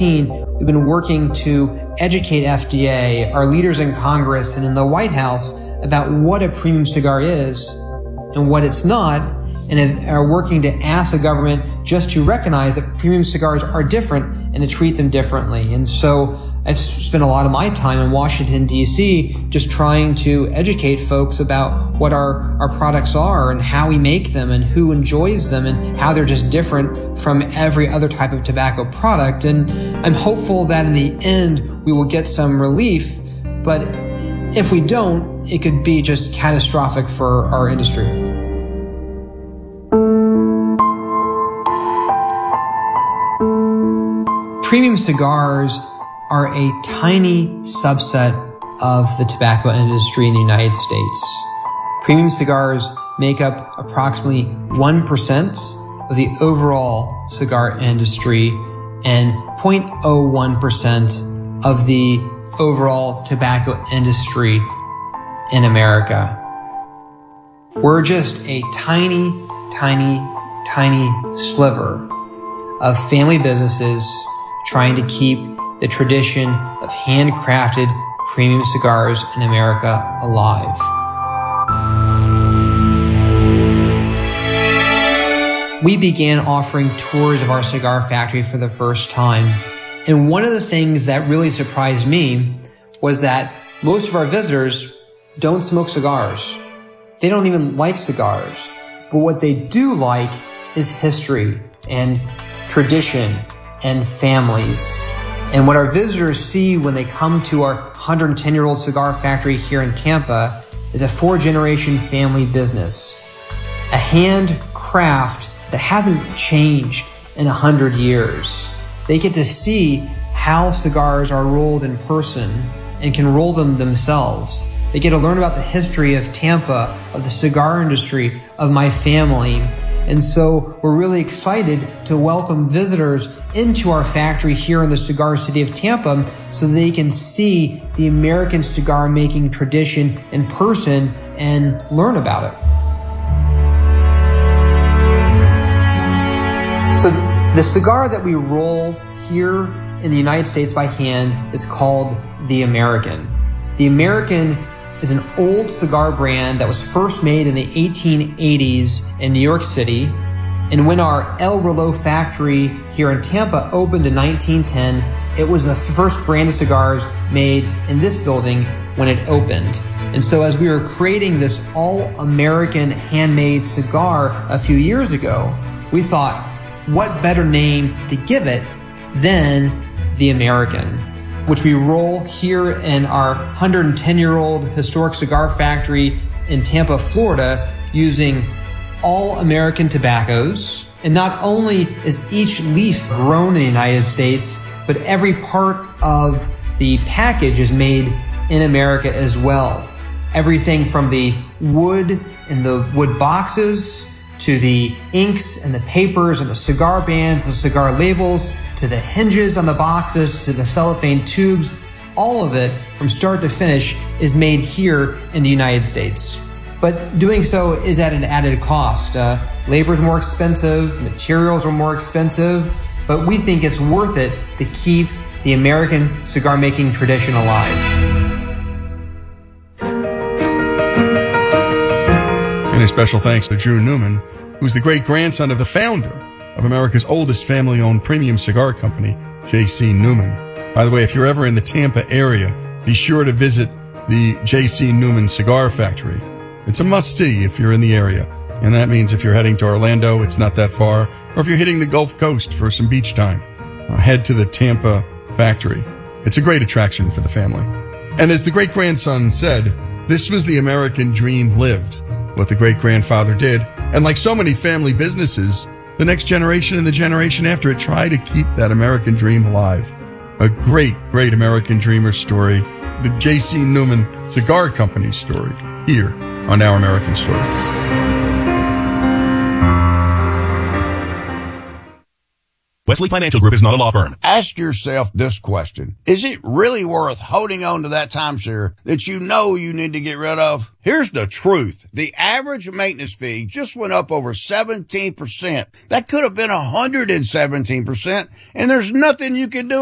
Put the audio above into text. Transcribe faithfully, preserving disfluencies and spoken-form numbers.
fourteen, we've been working to educate F D A, our leaders in Congress and in the White House about what a premium cigar is and what it's not, and are working to ask the government just to recognize that premium cigars are different and to treat them differently. And so I've spent a lot of my time in Washington, D C just trying to educate folks about what our, our products are and how we make them and who enjoys them and how they're just different from every other type of tobacco product. And I'm hopeful that in the end we will get some relief, but if we don't, it could be just catastrophic for our industry. Premium cigars are a tiny subset of the tobacco industry in the United States. Premium cigars make up approximately one percent of the overall cigar industry and zero point zero one percent of the overall tobacco industry in America. We're just a tiny, tiny, tiny sliver of family businesses trying to keep the tradition of handcrafted premium cigars in America alive. We began offering tours of our cigar factory for the first time. And one of the things that really surprised me was that most of our visitors don't smoke cigars. They don't even like cigars. But what they do like is history and tradition and families. And what our visitors see when they come to our one hundred ten year old cigar factory here in Tampa is a four generation family business, a handcraft that hasn't changed in a hundred years. They get to see how cigars are rolled in person and can roll them themselves. They get to learn about the history of Tampa, of the cigar industry, of my family. And so we're really excited to welcome visitors into our factory here in the cigar city of Tampa so they can see the American cigar making tradition in person and learn about it. So the cigar that we roll here in the United States by hand is called the American. The American is an old cigar brand that was first made in the eighteen eighties in New York City. And when our El Reloj factory here in Tampa opened in nineteen ten, it was the first brand of cigars made in this building when it opened. And so as we were creating this all-American handmade cigar a few years ago, we thought, what better name to give it than the American, which we roll here in our one hundred ten year old historic cigar factory in Tampa, Florida, using all American tobaccos. And not only is each leaf grown in the United States, but every part of the package is made in America as well. Everything from the wood and the wood boxes to the inks and the papers and the cigar bands, the cigar labels, to the hinges on the boxes, to the cellophane tubes, all of it from start to finish is made here in the United States. But doing so is at an added cost. Uh, labor is more expensive, materials are more expensive, but we think it's worth it to keep the American cigar making tradition alive. And a special thanks to Drew Newman, who's the great-grandson of the founder of America's oldest family-owned premium cigar company, J C. Newman. By the way, if you're ever in the Tampa area, be sure to visit the J C. Newman Cigar Factory. It's a must-see if you're in the area, and that means if you're heading to Orlando, it's not that far, or if you're hitting the Gulf Coast for some beach time, uh, head to the Tampa factory. It's a great attraction for the family. And as the great-grandson said, this was the American dream lived, what the great-grandfather did. And like so many family businesses, the next generation and the generation after it try to keep that American dream alive. A great, great American dreamer story, the J C. Newman Cigar Company story, here on Our American Stories. Wesley Financial Group is not a law firm. Ask yourself this question. Is it really worth holding on to that timeshare that you know you need to get rid of? Here's the truth. The average maintenance fee just went up over seventeen percent. That could have been one hundred seventeen percent, and there's nothing you can do